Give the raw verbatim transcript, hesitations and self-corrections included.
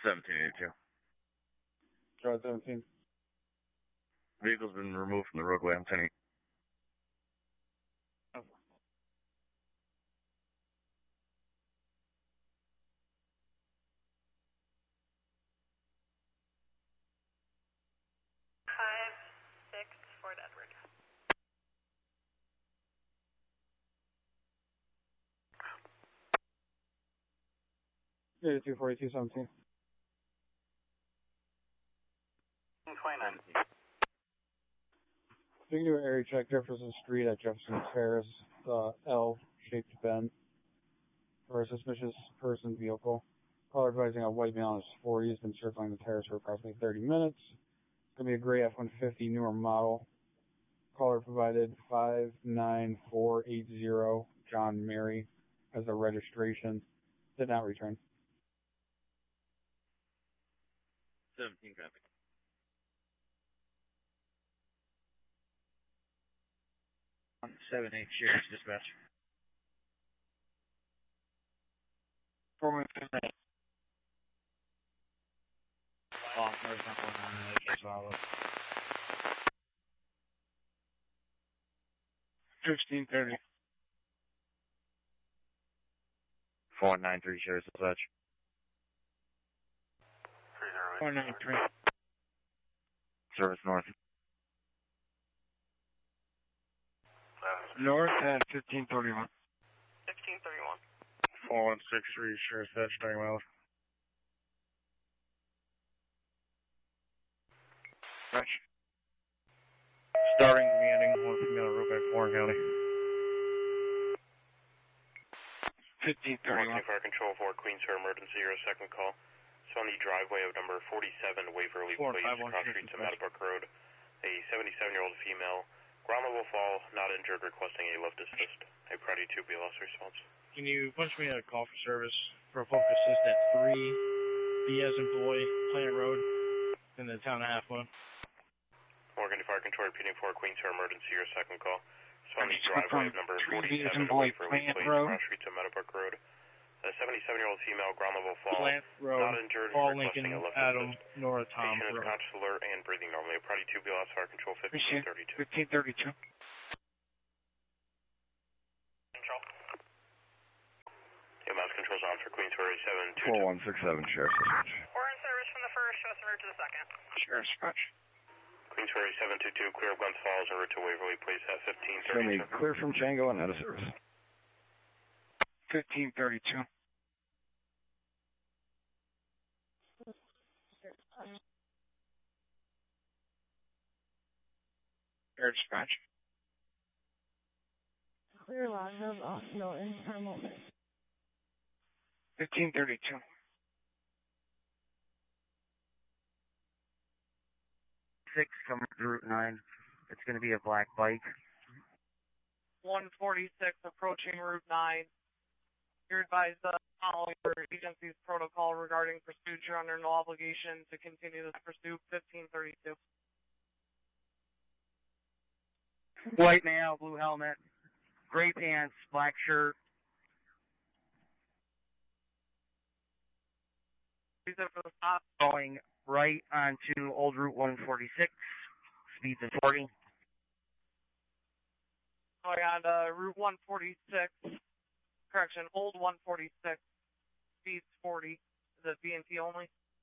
seventeen eighty-two. Charlie seventeen. Vehicle's been removed from the roadway. I'm ten eight. Five, six, Fort Edward. eighty-two forty-two seventeen. twenty-nine. So you can do an area check Jefferson Street at Jefferson Terrace, uh, L-shaped bend for a suspicious person vehicle. Caller advising a white male in his forties, been circling the terrace for approximately thirty minutes. It's going to be a gray F one fifty newer model. Caller provided five nine four eight zero John Mary as a registration. Did not return. seventeen copy. seven eight Sheriff's Dispatch. Four one two nine. Oh, there's not one on the case file. Fifteen thirty. four nine three Sheriff's Dispatch. Four nine three. Service North. North at fifteen thirty-one. Fifteen thirty-one. four one six three Sheriff's Dispatch, starting well. Dispatch. Starting meeting, one female roadway, Warren County. fifteen thirty-one. Fire Control for Queens for emergency, your second call. It's on the driveway of number forty-seven Waverly Place, Cross Street to Meadowbrook Road. A seventy-seven-year-old female, ground level fall, not injured, requesting a lift assist. A priority two B loss response. Can you punch me a call for service for a focus assist at three B as in boy, Plant Road, in the town of Half Moon? Morgan Fire Control repeating for Queens for emergency, your second call. It's on the driveway of number forty-seven Waverly Place, Cross Street to Meadowbrook Road. A seventy-seven-year-old female, ground level fall, Plant Road, not injured, Paul requesting Lincoln, a lift Adam, assist. Nora Tom Patient is Road. conscious, alert, and breathing normally. A priority two B loss Fire Control fifteen thirty-two. fifteen thirty-two. Control. Yeah, mouse control's on for Queens for seven two two. four one six seven Sheriff's Dispatch. We're in service from the first, show us en route to the second. Sheriff's Dispatch. Queens Ferry seven two two, clear of Glens Falls, en route to Waverly Place at fifteen Show me thirty-two. clear from Django and out of service. fifteen thirty-two. Air Dispatch. Clear line of Norton Hamilton. fifteen thirty-two. Six coming to Route nine. It's going to be a black bike. one forty-six approaching Route nine. You're advised to follow your agency's protocol regarding pursuit. You're under no obligation to continue this pursuit. fifteen thirty-two. White male, blue helmet, gray pants, black shirt. Reason for the stop. Going right onto Old Route one forty-six. Speeds of forty. Going on to Route one forty-six. Correction, Old one forty-six. Speeds forty. Is it B and T only?